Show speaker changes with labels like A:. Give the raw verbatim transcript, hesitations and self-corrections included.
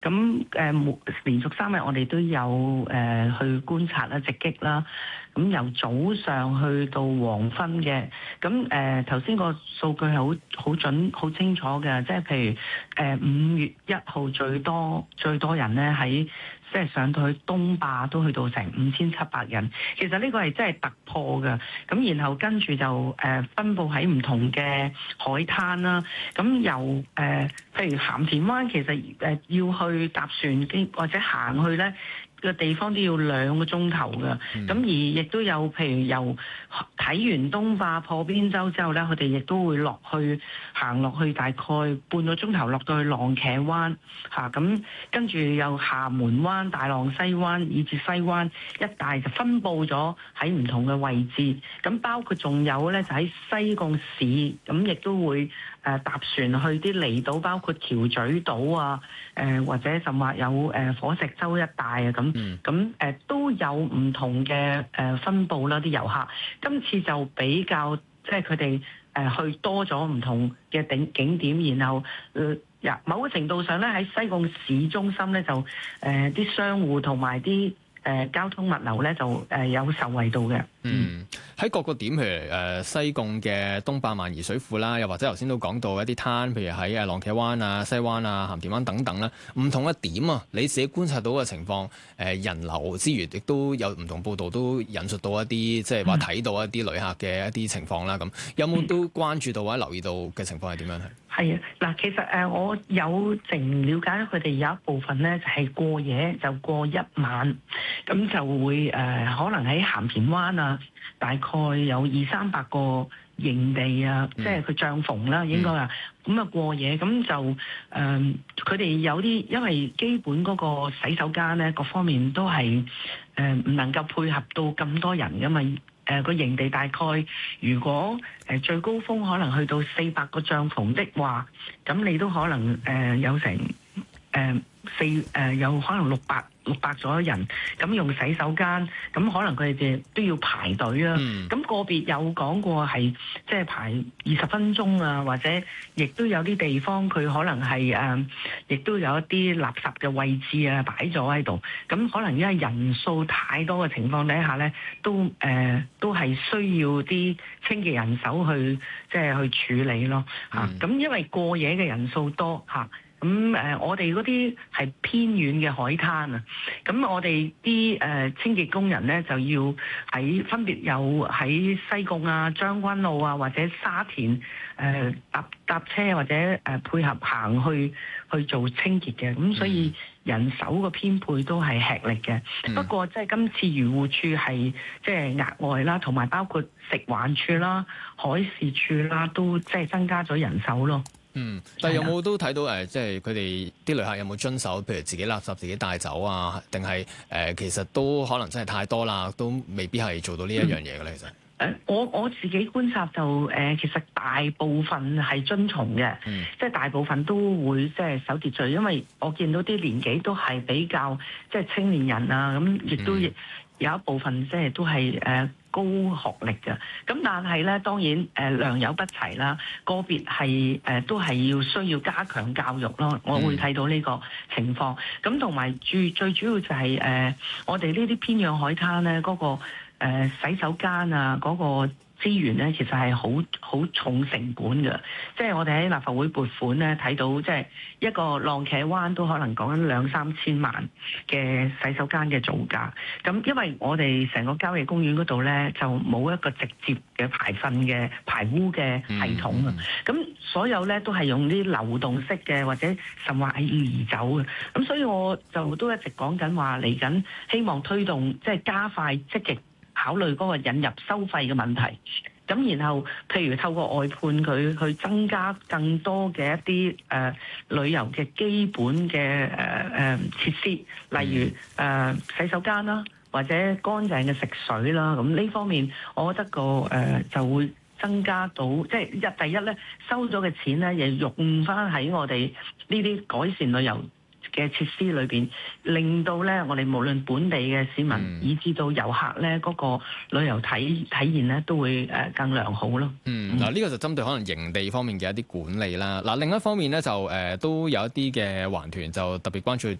A: 咁誒、呃、連續三日我哋都有誒、呃、去觀察啦、直擊啦。咁由早上去到黃昏嘅，咁誒頭先個數據係好好準、好清楚嘅，即係譬如誒五月一號最多最多人咧喺即係上到去東壩都去到成五千七百人，其實呢個係真係突破嘅。咁然後跟住就誒、呃、分佈喺唔同嘅海灘啦。咁由誒、呃、譬如鹹田灣，其實誒、呃、要去搭船經或者行去咧，個地方都要兩個鐘頭㗎，咁、嗯、而亦都有譬如由睇完東壩破邊洲之後咧，佢哋亦都會落去行落去大概半個鐘頭落到去浪茄灣嚇，咁、啊、跟住又廈門灣、大浪西灣以至西灣一帶就分佈咗喺唔同嘅位置，咁包括仲有咧就喺西貢市，咁亦都會誒、呃、搭船去啲離島，包括橋咀島啊，誒、呃、或者甚至有誒、呃、火石洲一帶啊咁。咁誒、呃、都有唔同嘅誒、呃、分佈啦，啲遊客今次就比較即係佢哋誒去多咗唔同嘅景景點，然後誒、呃、某個程度上咧喺西貢市中心咧就誒啲、呃、商戶同埋啲誒交通物流咧就誒、呃、有受惠到嘅。
B: 嗯，喺各個點，譬如誒、呃、西貢嘅東壩萬宜水庫啦，又或者頭先都講到一啲灘，譬如喺誒浪茄灣啊、西灣啊、鹹田灣等等啦，唔同嘅點啊，你自己觀察到嘅情況，誒、呃、人流之餘，亦都有唔同報道都引述到一啲，即係話睇到一啲旅客嘅一啲情況啦。咁有冇都關注到或者留意到嘅情況係點樣？係
A: 係啊，嗱，其實誒、呃、我有淨了解佢哋有一部分咧就係、是、過夜就過一晚，咁就會誒、呃、可能喺鹹田灣啊。大概有二三百個營地啊，嗯、即係佢帳篷啦，應該啊，咁啊、嗯、過夜，咁就誒，佢、呃、哋有啲因為基本嗰個洗手間咧，各方面都係誒唔能夠配合到咁多人噶嘛，誒、呃、個營地大概如果誒最高峰可能去到四百個帳篷的話，咁你都可能誒、呃、有成誒、呃、四誒、呃、有可能六百。六百左右人，咁用洗手間，咁可能佢哋都要排隊啦。咁、嗯、個別有講過係即係排二十分鐘啊，或者亦都有啲地方佢可能係誒，亦、呃、都有一啲垃圾嘅位置啊擺咗喺度。咁可能因為人數太多嘅情況底下咧，都誒、呃、都係需要啲清潔人手去即係去處理咯。嚇、嗯，咁、啊、因為過夜嘅人數多嚇。啊咁誒、呃，我哋嗰啲係偏遠嘅海灘啊，咁我哋啲誒清潔工人咧就要喺分別有喺西貢啊、將軍澳啊或者沙田誒、呃、搭搭車或者誒、呃、配合行去去做清潔嘅，咁所以人手嘅編配都係吃力嘅。嗯、不過即係今次漁護處係即係額外啦，同埋包括食環署啦、海事處啦，都即係增加咗人手咯。
B: 嗯，但係有冇都睇到誒，即係佢哋啲旅客有冇遵守，譬如自己垃圾自己帶走啊？定係誒，其實都可能真係太多啦，都未必係做到呢一樣嘢嘅咧。其實誒，
A: 我我自己觀察就誒、呃，其實大部分係遵從嘅，嗯、即係大部分都會即係守秩序，因為我見到啲年紀都係比較即係青年人啊，咁亦都有一部分即係都係誒。呃高學歷嘅，咁但係咧當然誒、呃、良莠不齊啦，個別係誒、呃、都係要需要加強教育咯，我會睇到呢個情況。咁同埋最最主要就係、是、誒、呃、我哋呢啲偏遠海灘咧嗰、那個、呃、洗手間啊嗰、那個資源咧其實係好好重成本嘅，即係我哋喺立法會撥款咧睇到，即係一個浪茄灣都可能講緊兩三千萬嘅洗手間嘅造價。咁因為我哋成個郊野公園嗰度咧就冇一個直接嘅排糞嘅排污嘅系統啊，咁、嗯、所有咧都係用啲流動式嘅，或者甚或係要移走嘅。咁所以我就都一直講緊話嚟緊，希望推動即係加快積極考慮嗰個引入收費嘅問題，咁然後譬如透過外判佢去增加更多嘅一啲誒、呃、旅遊嘅基本嘅誒誒設施，例如誒、呃、洗手間啦，或者乾淨嘅食水啦，咁呢方面我覺得個誒、呃、就會增加到，即係一第一咧收咗嘅錢咧，亦用翻喺我哋呢啲改善旅遊嘅設施裏邊，令到咧我哋無論本地嘅市民，嗯、以至到遊客咧嗰個旅遊體體驗咧，都會誒更良好咯。
B: 嗯，嗱、嗯、呢、這個就針對可能營地方面嘅一啲管理啦。嗱另一方面咧就誒、呃、都有一啲嘅環團就特別關注